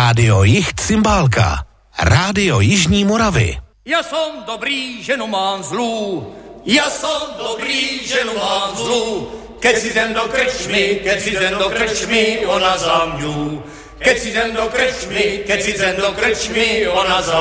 Rádio Jih Cymbálka. Rádio Jižní Moravy. Já jsem dobrý, že nemám zlů. Já jsem dobrý, že nemám zlů. Keď si jdem do krčmy, ona za mňu. Keď si jdem do krčmy, ona za